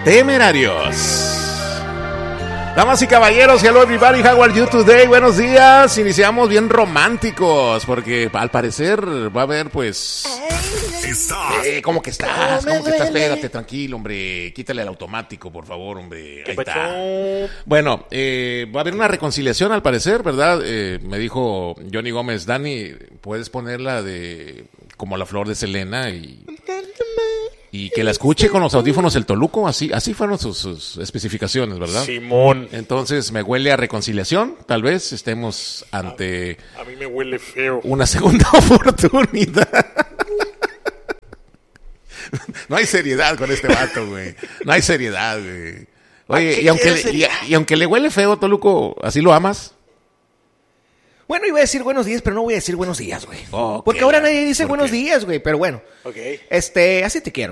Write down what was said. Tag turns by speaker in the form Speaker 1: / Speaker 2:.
Speaker 1: Temerarios. Damas y caballeros, hello everybody, how are you today? Buenos días, iniciamos bien románticos, porque al parecer va a haber pues... ¿Cómo que estás? ¿Cómo que estás? Espérate, tranquilo, hombre, quítale el automático, por favor, hombre. Ahí está. Bueno, va a haber una reconciliación al parecer, ¿verdad? Me dijo Johnny Gómez, Dani, puedes ponerla de como la flor de Selena y que la escuche con los audífonos el Toluco, así fueron sus especificaciones, ¿verdad?
Speaker 2: Simón.
Speaker 1: Entonces me huele a reconciliación, tal vez estemos ante...
Speaker 2: A mí me huele feo.
Speaker 1: Una segunda oportunidad. No hay seriedad con este vato, güey. No hay seriedad, güey. Oye, y aunque le huele feo, Toluco, ¿así lo amas?
Speaker 3: Bueno, iba a decir buenos días, pero no voy a decir buenos días, güey. Porque ahora nadie dice buenos días, güey, pero bueno.
Speaker 2: Ok.
Speaker 3: Así te quiero.